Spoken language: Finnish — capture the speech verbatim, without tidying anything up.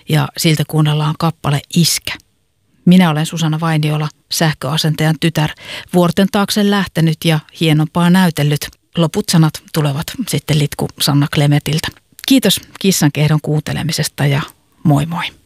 ja siltä kuunnellaan kappale Iskä. Minä olen Susanna Vainiola, sähköasentajan tytär, vuorten taakse lähtenyt ja hienompaa näytellyt. Loput sanat tulevat sitten Litku Sanna Klemetiltä. Kiitos kissankehdon kuuntelemisesta ja moi moi.